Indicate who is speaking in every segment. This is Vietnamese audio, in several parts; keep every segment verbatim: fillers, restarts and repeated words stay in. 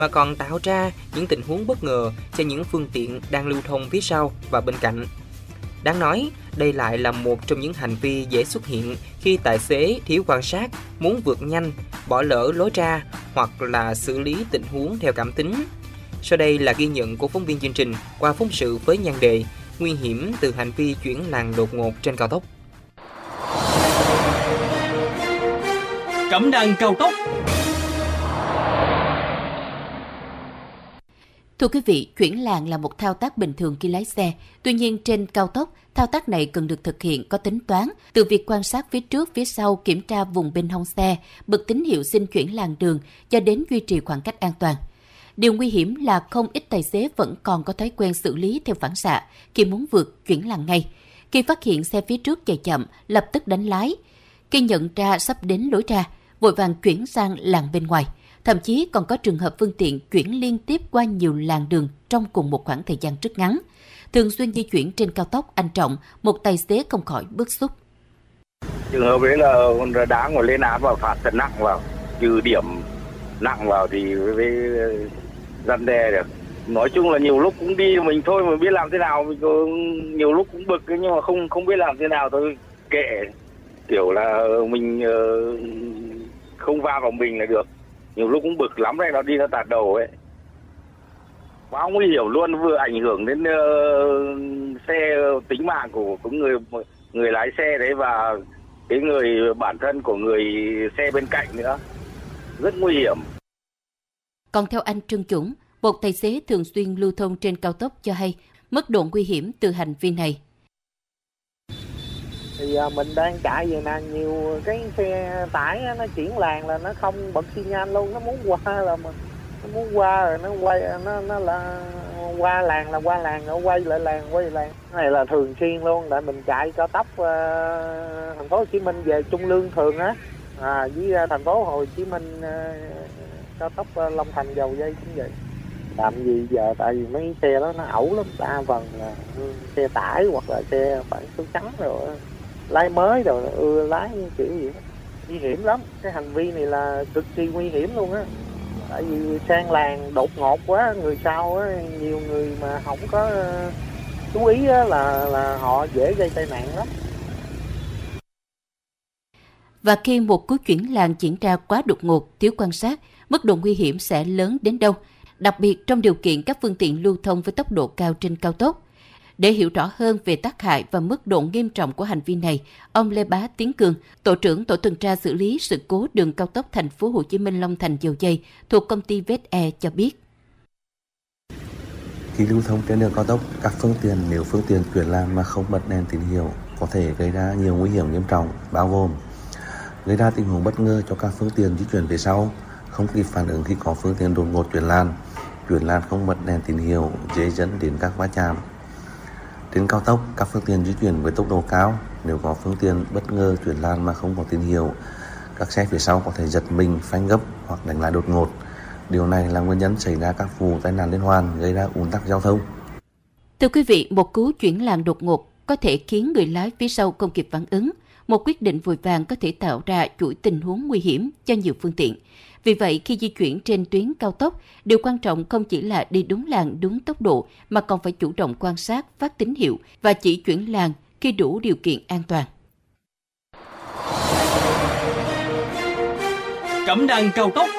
Speaker 1: mà còn tạo ra những tình huống bất ngờ cho những phương tiện đang lưu thông phía sau và bên cạnh. Đáng nói, đây lại là một trong những hành vi dễ xuất hiện khi tài xế thiếu quan sát, muốn vượt nhanh, bỏ lỡ lối ra hoặc là xử lý tình huống theo cảm tính. Sau đây là ghi nhận của phóng viên chương trình qua phóng sự với nhan đề Nguy hiểm từ hành vi chuyển làn đột ngột trên cao tốc.
Speaker 2: Cấm đăng cao tốc.
Speaker 3: Thưa quý vị, chuyển làn là một thao tác bình thường khi lái xe. Tuy nhiên, trên cao tốc, thao tác này cần được thực hiện có tính toán, từ việc quan sát phía trước, phía sau, kiểm tra vùng bên hông xe, bật tín hiệu xin chuyển làn đường, cho đến duy trì khoảng cách an toàn. Điều nguy hiểm là không ít tài xế vẫn còn có thói quen xử lý theo phản xạ khi muốn vượt chuyển làn ngay. Khi phát hiện xe phía trước chạy chậm, lập tức đánh lái. Khi nhận ra sắp đến lối ra, vội vàng chuyển sang làn bên ngoài. Thậm chí còn có trường hợp phương tiện chuyển liên tiếp qua nhiều làn đường trong cùng một khoảng thời gian rất ngắn. Thường xuyên di chuyển trên cao tốc Anh Trọng, một tài xế không khỏi bức xúc.
Speaker 4: Trường hợp ấy là đã ngồi lên án và phạt thật nặng vào, trừ điểm nặng vào thì với răn đe được. Nói chung là nhiều lúc cũng đi mình thôi mà biết làm thế nào, mình có, nhiều lúc cũng bực nhưng mà không không biết làm thế nào thôi, kệ. Kiểu là mình không va vào mình là được. Nhiều lúc cũng bực lắm đấy, nó đi nó tạt đầu ấy. Quá nguy hiểm luôn, vừa ảnh hưởng đến uh, xe tính mạng của, của người người lái xe đấy và cái người bản thân của người xe bên cạnh nữa. Rất nguy hiểm.
Speaker 3: Còn theo anh Trương Chủng, một tài xế thường xuyên lưu thông trên cao tốc cho hay mức độ nguy hiểm từ hành vi này.
Speaker 5: Thì mình đang chạy về nè, nhiều cái xe tải nó chuyển làn là nó không bật xi nhan luôn, nó muốn qua là mà nó muốn qua rồi nó quay nó nó là qua làn là qua làn, nó quay lại làn quay lại làn. Cái này là thường xuyên luôn, tại mình chạy cao tốc uh, thành phố Hồ Chí Minh về Trung Lương thường á, à, với uh, thành phố Hồ Chí Minh uh, cao tốc uh, Long Thành Dầu Dây cũng vậy. Làm gì giờ, tại vì mấy xe đó nó ẩu lắm, đa phần là xe tải hoặc là xe bản số trắng rồi lái mới rồi ưa lái kiểu gì đó. Nguy hiểm lắm, cái hành vi này là cực kỳ nguy hiểm luôn á. Tại vì sang làn đột ngột quá, người sau á, nhiều người mà không có uh, chú ý á, là là họ dễ gây tai nạn lắm.
Speaker 3: Và khi một cú chuyển làn diễn ra quá đột ngột, thiếu quan sát, mức độ nguy hiểm sẽ lớn đến đâu? Đặc biệt trong điều kiện các phương tiện lưu thông với tốc độ cao trên cao tốc. Để hiểu rõ hơn về tác hại và mức độ nghiêm trọng của hành vi này, ông Lê Bá Tiến Cường, tổ trưởng tổ tuần tra xử lý sự cố đường cao tốc thành phố Hồ Chí Minh Long Thành Dầu Dây thuộc công ty vê ét e cho biết.
Speaker 6: Khi lưu thông trên đường cao tốc, các phương tiện nếu phương tiện chuyển làn mà không bật đèn tín hiệu có thể gây ra nhiều nguy hiểm nghiêm trọng, bao gồm gây ra tình huống bất ngờ cho các phương tiện di chuyển về sau, không kịp phản ứng khi có phương tiện đột ngột chuyển làn, chuyển làn không bật đèn tín hiệu dễ dẫn đến các va chạm. Trên cao tốc, các phương tiện di chuyển với tốc độ cao, nếu có phương tiện bất ngờ chuyển làn mà không có tín hiệu, các xe phía sau có thể giật mình, phanh gấp hoặc đánh lái đột ngột. Điều này là nguyên nhân xảy ra các vụ tai nạn liên hoàn, gây ra ùn tắc giao thông.
Speaker 3: Thưa quý vị, một cú chuyển làn đột ngột có thể khiến người lái phía sau không kịp phản ứng. Một quyết định vội vàng có thể tạo ra chuỗi tình huống nguy hiểm cho nhiều phương tiện. Vì vậy, khi di chuyển trên tuyến cao tốc, điều quan trọng không chỉ là đi đúng làn, đúng tốc độ, mà còn phải chủ động quan sát, phát tín hiệu và chỉ chuyển làn khi đủ điều kiện an toàn.
Speaker 2: Cấm đăng cao tốc.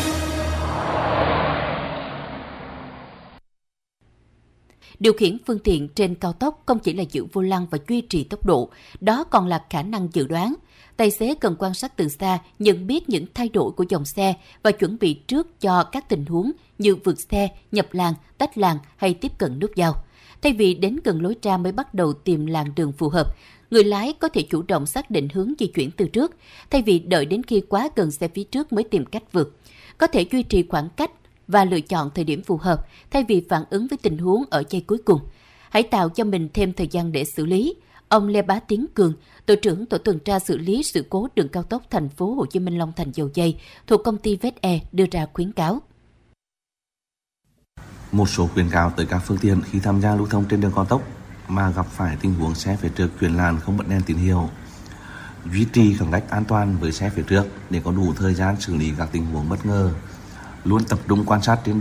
Speaker 3: Điều khiển phương tiện trên cao tốc không chỉ là giữ vô lăng và duy trì tốc độ, đó còn là khả năng dự đoán. Tài xế cần quan sát từ xa, nhận biết những thay đổi của dòng xe và chuẩn bị trước cho các tình huống như vượt xe, nhập làn, tách làn hay tiếp cận nút giao. Thay vì đến gần lối ra mới bắt đầu tìm làn đường phù hợp, người lái có thể chủ động xác định hướng di chuyển từ trước, thay vì đợi đến khi quá gần xe phía trước mới tìm cách vượt. Có thể duy trì khoảng cách và lựa chọn thời điểm phù hợp thay vì phản ứng với tình huống ở giây cuối cùng. Hãy tạo cho mình thêm thời gian để xử lý. Ông Lê Bá Tiến Cường, tổ trưởng tổ tuần tra xử lý sự cố đường cao tốc thành phố Hồ Chí Minh Long Thành Dầu Dây thuộc công ty vê ét e đưa ra khuyến cáo.
Speaker 6: Một số khuyến cáo tới các phương tiện khi tham gia lưu thông trên đường cao tốc mà gặp phải tình huống xe phía trước chuyển làn không bật đèn tín hiệu. Duy trì khoảng cách an toàn với xe phía trước để có đủ thời gian xử lý các tình huống bất ngờ. Luôn tập trung quan sát trên đường